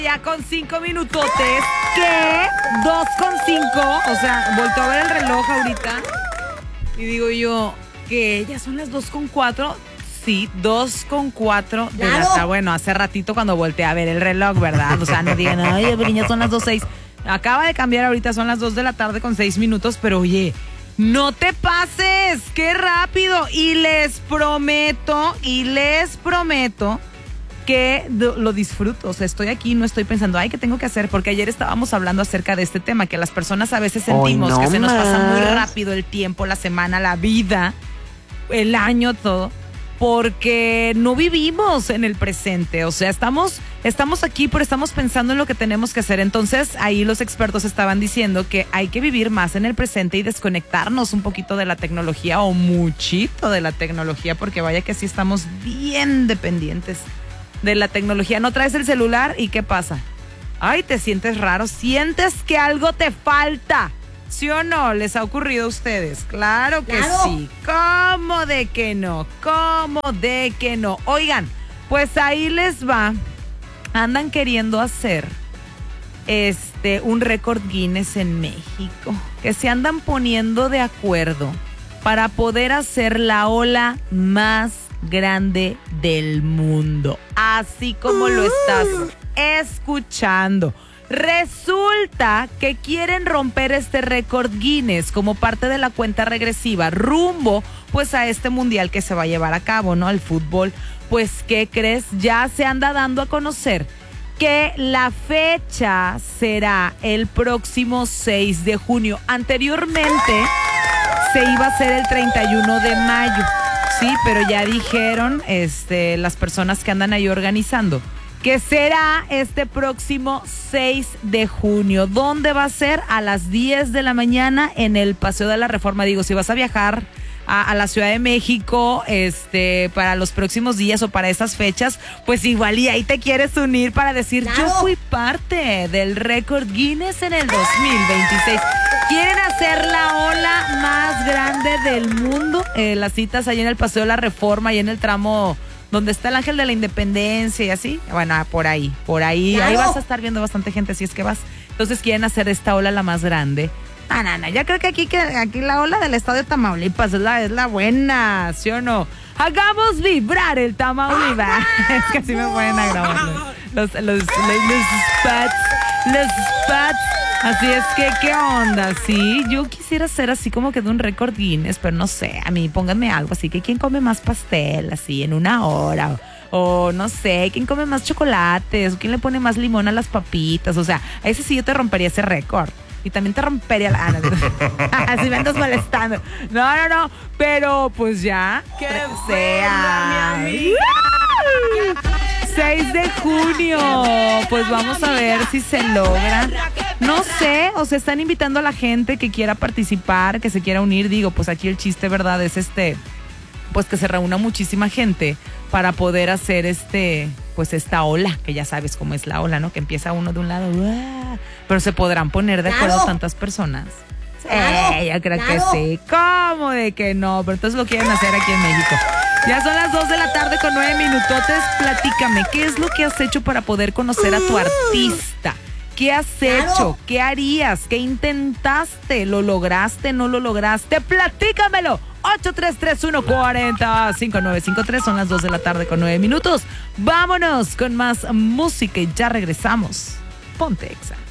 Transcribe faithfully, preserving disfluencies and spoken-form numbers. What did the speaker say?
Ya con cinco minutotes, ¿qué? Dos con cinco, o sea, volto a ver el reloj ahorita y digo yo, ¿qué? ¿Ya son las dos con cuatro? Sí, dos con cuatro de la tarde. Bueno, hace ratito cuando volteé a ver el reloj, ¿verdad? O sea, no digan, ay, ya son las dos seis. Acaba de cambiar ahorita, son las dos de la tarde con seis minutos, pero oye, no te pases, qué rápido. Y les prometo, y les prometo que lo disfruto, o sea, estoy aquí, no estoy pensando, ay, ¿qué tengo que hacer? Porque ayer estábamos hablando acerca de este tema, que las personas a veces sentimos Hoy no que se nos más. pasa muy rápido el tiempo, la semana, la vida, el año, todo, porque no vivimos en el presente, o sea, estamos, estamos aquí, pero estamos pensando en lo que tenemos que hacer. Entonces, ahí los expertos estaban diciendo que hay que vivir más en el presente y desconectarnos un poquito de la tecnología o muchito de la tecnología, porque vaya que sí estamos bien dependientes de la tecnología. No traes el celular y ¿qué pasa? Ay, te sientes raro, sientes que algo te falta, ¿sí o no? ¿Les ha ocurrido a ustedes? Claro que Claro. sí. ¿Cómo de que no? ¿Cómo de que no? Oigan, pues ahí les va. Andan queriendo hacer este un récord Guinness en México, que se andan poniendo de acuerdo para poder hacer la ola más grande del mundo, así como lo estás escuchando. Resulta que quieren romper este récord Guinness como parte de la cuenta regresiva rumbo pues a este mundial que se va a llevar a cabo, ¿no? El fútbol. Pues, ¿qué crees? Ya se anda dando a conocer que la fecha será el próximo seis de junio. Anteriormente se iba a hacer el treinta y uno de mayo. Sí, pero ya dijeron este, las personas que andan ahí organizando que será este próximo seis de junio. ¿Dónde va a ser? A las diez de la mañana en el Paseo de la Reforma. Digo, si vas a viajar a, a la Ciudad de México este, para los próximos días o para esas fechas, pues igual y ahí te quieres unir para decir, ¡Claro! Yo fui parte del récord Guinness en el dos mil veintiséis. ¿Quieren hacer la ola más grande del mundo? Eh, las citas ahí en el Paseo de la Reforma, ahí en el tramo donde está el Ángel de la Independencia y así. Bueno, por ahí, por ahí. ¡Claro! Ahí vas a estar viendo bastante gente si es que vas. Entonces quieren hacer esta ola la más grande. Ah, no, no, ya creo que aquí, que aquí la ola del Estadio Tamaulipas es la, es la buena, ¿sí o no? Hagamos vibrar el Tamaulipas. Es que así me pueden a grabar los, los, los, los, los spots, los spots. Así es que, ¿qué onda? Sí, yo quisiera ser así como que de un récord Guinness, pero no sé, a mí pónganme algo así, que quién come más pastel así en una hora, o, o no sé, quién come más chocolates, o quién le pone más limón a las papitas, o sea, a ese sí yo te rompería ese récord. Y también te rompería la... Ah, no, así me andas molestando. No, no, no, pero pues ya, que sea. seis de junio, pues vamos a ver si se logra. No sé, o sea, están invitando a la gente que quiera participar, que se quiera unir. Digo, pues aquí el chiste, ¿verdad? Es este, pues que se reúna muchísima gente para poder hacer este, pues esta ola, que ya sabes cómo es la ola, ¿no? Que empieza uno de un lado, ¡uah! Pero se podrán poner de acuerdo ¡Claro! tantas personas. ¡Claro! Eh, yo creo ¡Claro! que sí. ¿Cómo de que no? Pero entonces lo quieren hacer aquí en México. Ya son las dos de la tarde con nueve minutotes. Platícame, ¿qué es lo que has hecho para poder conocer a tu artista? ¿Qué has Claro. hecho? ¿Qué harías? ¿Qué intentaste? ¿Lo lograste? ¿No lo lograste? ¡Platícamelo! ocho tres tres uno cuatro cero cinco nueve cinco tres. Son las dos de la tarde con nueve minutos. Vámonos con más música y ya regresamos. Ponte Exa.